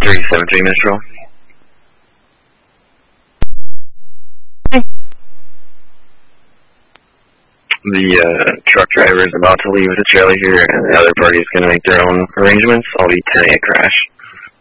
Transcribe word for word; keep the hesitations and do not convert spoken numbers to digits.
three seven three Mistral. The uh, truck driver is about to leave the trailer here, and the other party is going to make their own arrangements. I'll be ten eight crash.